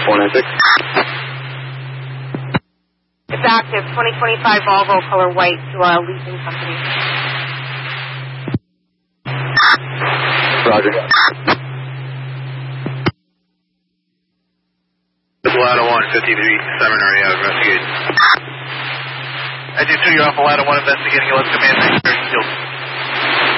496. It's active, 2025 Volvo, color white, to a leasing company. Roger. Ladder 1, 53 Seminary, investigate. I do 2, you're off of Ladder 1 investigating, let's command 9 field.